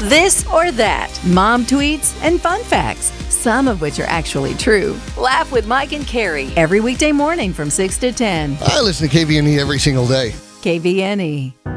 This or that. Mom tweets and fun facts, some of which are actually true. Laugh with Mike and Carrie every weekday morning from 6 to 10. I listen to KVNE every single day. KVNE.